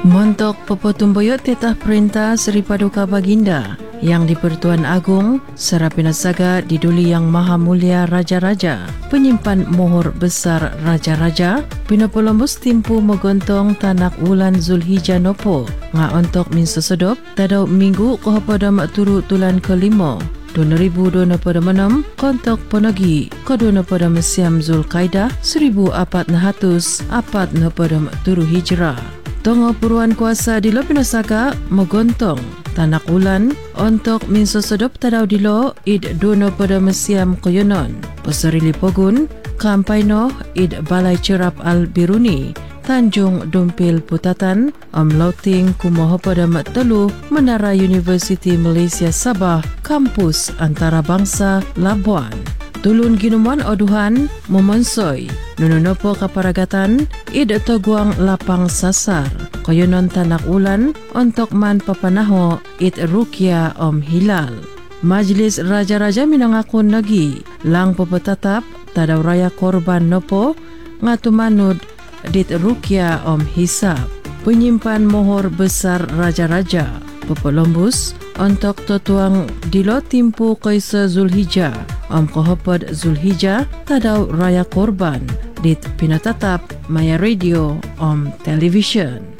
Montok pepotumboyot tetah perintah Seri Paduka Baginda yang di-Pertuan Agong Serapinasaga Diduli Yang Maha Mulia Raja-Raja, penyimpan mohor besar Raja-Raja, Pinopolombus timpu megontong tanak wulan Zulhijjah nopo nga ontok min sesedop tadau minggu kohopadam turu tulan kelima 2026 kontok ponogi kodona pada Siam Zulkaidah 1447 Hijrah. Tongo puruan kuasa di lo Pinasaka megontong tanak ulan untuk minso sedop tadau dilo id dono pada Siam Koyonon Posarili Pogun Kampaino id Balai Cerap Al-Biruni Tanjung Dumpil Putatan Lauting Kumoho pada Telu Menara University Malaysia Sabah Kampus Antarabangsa Labuan. Tulun ginuman oduhan memonsoi nununopo kaparagatan id toguang lapang sasar koyonon tanak ulan untuk man papanaho id rukia hilal. Majlis Raja-Raja minangakun nagi lang pepetatap tadaw raya korban nopo ngatumanod dit rukia hisab. Penyimpan mohor besar Raja-Raja Popolombus untuk totuang dilo timpu Kaisa Zulhijjah kohopod Zulhijjah tadaw raya korban dit pinatatap Maya Radio television.